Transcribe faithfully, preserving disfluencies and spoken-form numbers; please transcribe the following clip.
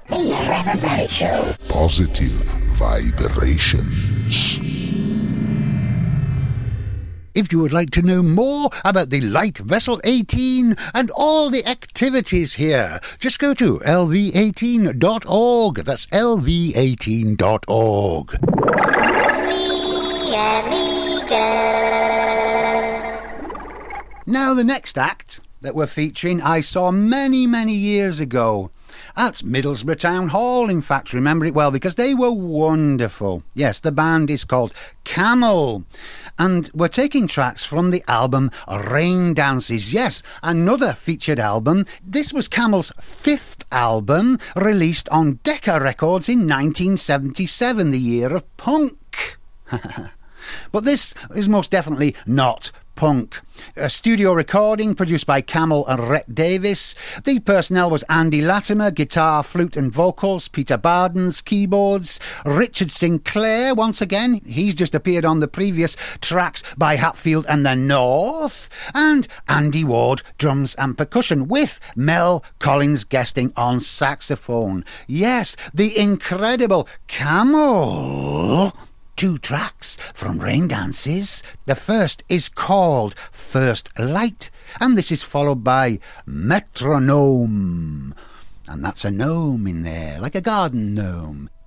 The Reverend Barry Show. Positive vibrations. If you would like to know more about the Light Vessel eighteen and all the activities here, just go to L V eighteen dot org. That's L V eighteen dot org. Now the next act that we're featuring I saw many, many years ago. At Middlesbrough Town Hall, in fact, remember it well, because they were wonderful. Yes, the band is called Camel. And we're taking tracks from the album Rain Dances. Yes, another featured album. This was Camel's fifth album, released on Decca Records in nineteen seventy-seven, the year of punk. But this is most definitely not punk. A studio recording produced by Camel and Rhett Davis. The personnel was Andy Latimer, guitar, flute and vocals, Peter Bardens, keyboards, Richard Sinclair, once again, he's just appeared on the previous tracks by Hatfield and the North, and Andy Ward, drums and percussion, with Mel Collins guesting on saxophone. Yes, the incredible Camel. Two tracks from Rain Dances. The first is called First Light, and this is followed by Metronome. And that's a gnome in there, like a garden gnome.